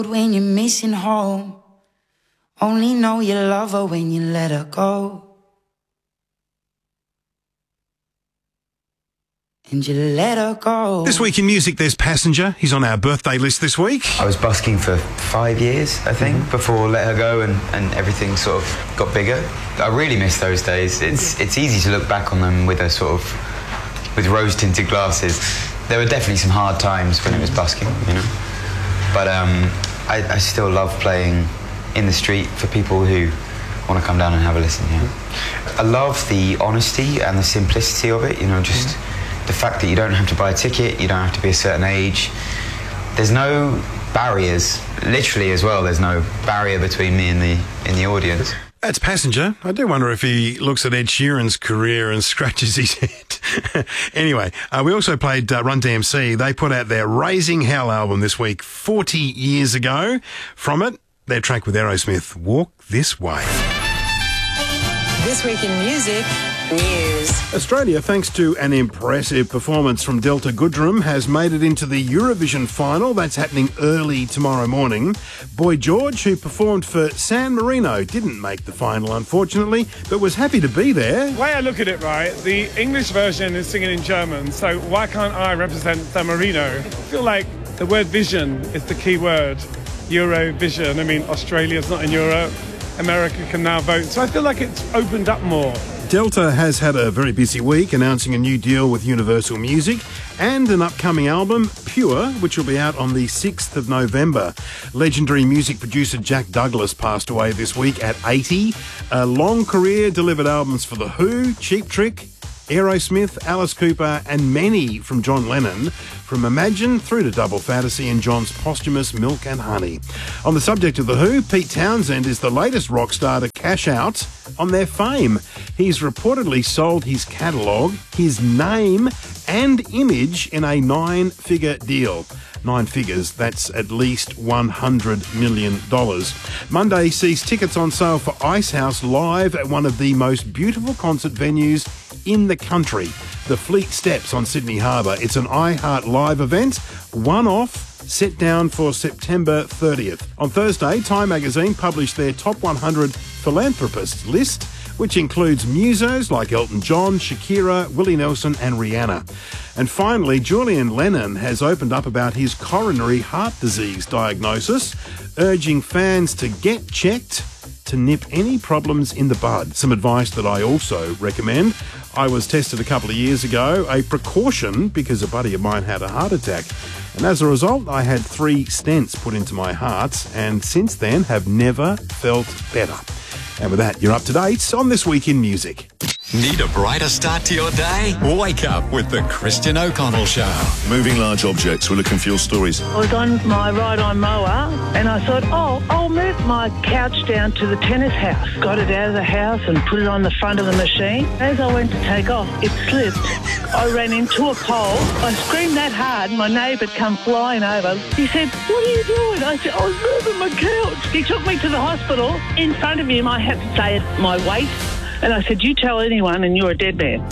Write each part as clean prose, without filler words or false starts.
When you're missing home, only know you love her when you let her go. And you let her go. This week in music, there's Passenger. He's on our birthday list this week. I was busking for 5 years, I think, before Let Her Go and everything sort of got bigger. I really miss those days. It's easy to look back on them with a sort of, with rose-tinted glasses. There were definitely some hard times when it was busking, you know. But I still love playing in the street for people who want to come down and have a listen, yeah. I love the honesty and the simplicity of it, you know, just the fact that you don't have to buy a ticket, you don't have to be a certain age. There's no barriers, literally as well, there's no barrier between me and the audience. That's Passenger. I do wonder if he looks at Ed Sheeran's career and scratches his head. Anyway, we also played Run DMC. They put out their Raising Hell album this week, 40 years ago. From it, their track with Aerosmith, Walk This Way. This week in music, news. Australia, thanks to an impressive performance from Delta Goodrem, has made it into the Eurovision final. That's happening early tomorrow morning. Boy George, who performed for San Marino, didn't make the final, unfortunately, but was happy to be there. The way I look at it, right, the English version is singing in German, so why can't I represent San Marino? I feel like the word vision is the key word. Eurovision. I mean, Australia's not in Europe. America can now vote, so I feel like it's opened up more. Delta has had a very busy week announcing a new deal with Universal Music and an upcoming album, Pure, which will be out on the 6th of November. Legendary music producer Jack Douglas passed away this week at 80. A long career, delivered albums for The Who, Cheap Trick, Aerosmith, Alice Cooper and many from John Lennon, from Imagine through to Double Fantasy and John's posthumous Milk and Honey. On the subject of The Who, Pete Townsend is the latest rock star to cash out on their fame. He's reportedly sold his catalogue, his name and image in a 9-figure deal. 9 figures, that's at least $100 million. Monday sees tickets on sale for Icehouse live at one of the most beautiful concert venues in the country, the Fleet Steps on Sydney Harbour. It's an iHeart Live event, one-off, set down for September 30th. On Thursday, Time magazine published their top 100 philanthropists list, which includes musos like Elton John, Shakira, Willie Nelson and Rihanna. And finally, Julian Lennon has opened up about his coronary heart disease diagnosis, urging fans to get checked to nip any problems in the bud. Some advice that I also recommend. I was tested a couple of years ago, a precaution because a buddy of mine had a heart attack. And as a result, I had 3 stents put into my heart and since then have never felt better. And with that, you're up to date on This Week in Music. Need a brighter start to your day? Wake up with the Christian O'Connell Show. Moving large objects, we're looking for your stories. I was on my ride-on mower and I thought, I'll move my couch down to the tennis house. Got it out of the house and put it on the front of the machine. As I went to take off, it slipped. I ran into a pole. I screamed that hard, my neighbour come flying over. He said, "What are you doing?" I said, "I was moving my couch." He took me to the hospital. In front of him, I had to say my weight. And I said, "You tell anyone and you're a dead man."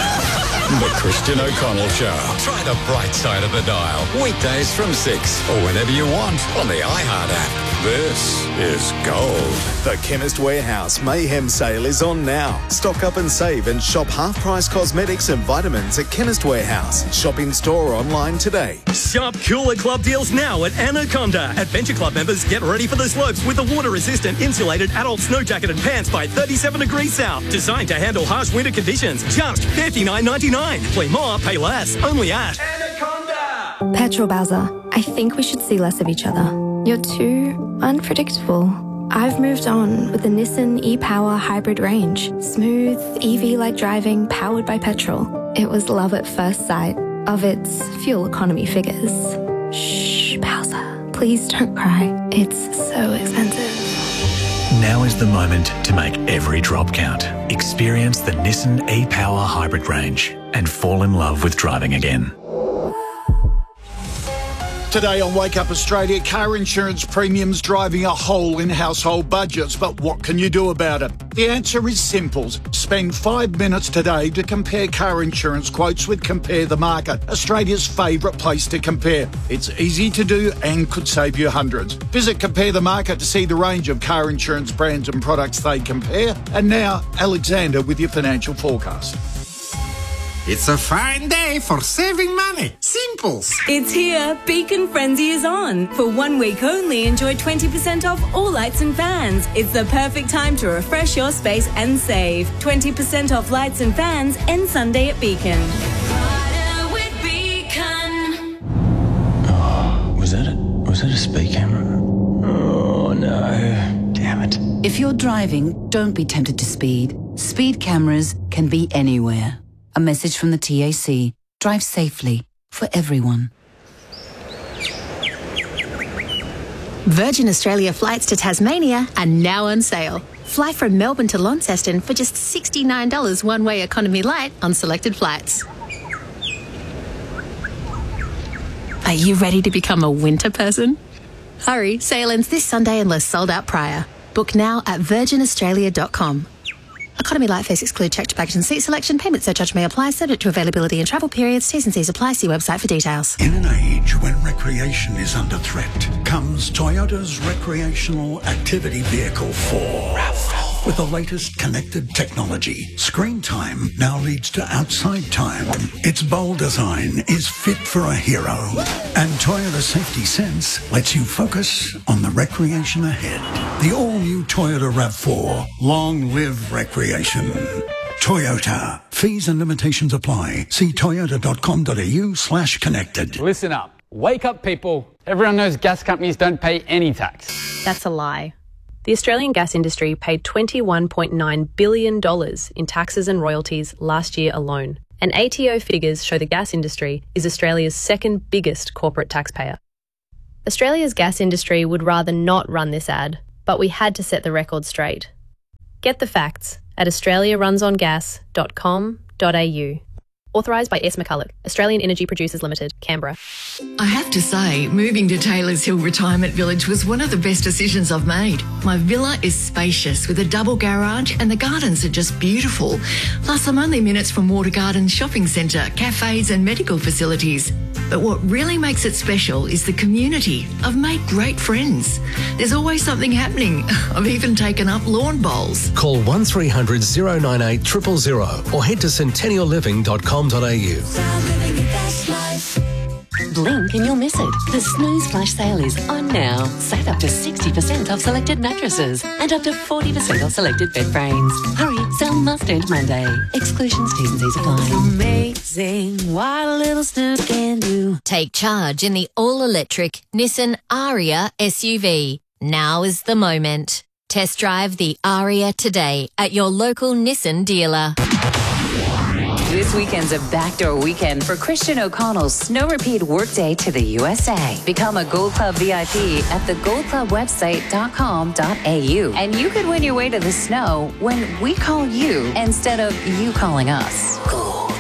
The Christian O'Connell Show. Try the bright side of the dial. Weekdays from 6 or whenever you want on the iHeart app. This is gold. The Chemist Warehouse Mayhem Sale is on now. Stock up and save and shop half-price cosmetics and vitamins at Chemist Warehouse. Shop in store or online today. Shop Cooler Club deals now at Anaconda. Adventure Club members, get ready for the slopes with the water-resistant insulated adult snow jacket and pants by 37 degrees south. Designed to handle harsh winter conditions. Just $59.99. Play more, pay less. Only at Anaconda. Petrol Bowser, I think we should see less of each other. You're too unpredictable. I've moved on with the Nissan e-Power hybrid range. Smooth, EV-like driving, powered by petrol. It was love at first sight of its fuel economy figures. Shh, Bowser, please don't cry. It's so expensive. Now is the moment to make every drop count. Experience the Nissan e-Power hybrid range and fall in love with driving again. Today on Wake Up Australia, car insurance premiums driving a hole in household budgets. But what can you do about it? The answer is simple. Spend 5 minutes today to compare car insurance quotes with Compare the Market, Australia's favourite place to compare. It's easy to do and could save you hundreds. Visit Compare the Market to see the range of car insurance brands and products they compare. And now, Alexander with your financial forecast. It's a fine day for saving money. Simples. It's here. Beacon Frenzy is on. For 1 week only, enjoy 20% off all lights and fans. It's the perfect time to refresh your space and save. 20% off lights and fans ends Sunday at Beacon. Was that a speed camera? Oh no. Damn it. If you're driving, don't be tempted to speed. Speed cameras can be anywhere. A message from the TAC. Drive safely for everyone. Virgin Australia flights to Tasmania are now on sale. Fly from Melbourne to Launceston for just $69 one-way economy light on selected flights. Are you ready to become a winter person? Hurry, sale ends this Sunday unless sold out prior. Book now at virginaustralia.com. Economy light fares exclude checked baggage and seat selection. Payment surcharge may apply, subject to availability and travel periods. T's and C's apply. See website for details. In an age when recreation is under threat, comes Toyota's recreational activity vehicle 4. RAV4. With the latest connected technology, screen time now leads to outside time. Its bold design is fit for a hero. And Toyota Safety Sense lets you focus on the recreation ahead. The all-new Toyota RAV4. Long live recreation. Toyota. Fees and limitations apply. See toyota.com.au/connected. Listen up. Wake up, people. Everyone knows gas companies don't pay any tax. That's a lie. The Australian gas industry paid $21.9 billion in taxes and royalties last year alone. And ATO figures show the gas industry is Australia's second biggest corporate taxpayer. Australia's gas industry would rather not run this ad, but we had to set the record straight. Get the facts at australiarunsongas.com.au. Authorised by S. McCulloch, Australian Energy Producers Limited, Canberra. I have to say, moving to Taylors Hill Retirement Village was one of the best decisions I've made. My villa is spacious with a double garage and the gardens are just beautiful. Plus, I'm only minutes from Water Gardens Shopping Centre, cafes and medical facilities. But what really makes it special is the community. I've made great friends. There's always something happening. I've even taken up lawn bowls. Call 1300 098 000 or head to centennialliving.com.au. Blink and you'll miss it. The Snooze Flash Sale is on now. Save up to 60% off selected mattresses and up to 40% off selected bed frames. Hurry, sale must end Monday. Exclusions, T's and C's apply. Amazing what a little Snoop can do. Take charge in the all-electric Nissan Aria SUV. Now is the moment. Test drive the Aria today at your local Nissan dealer. This weekend's a backdoor weekend for Christian O'Connell's Snow Repeat Workday to the USA. Become a Gold Club VIP at thegoldclubwebsite.com.au. And you could win your way to the snow when we call you instead of you calling us. Gold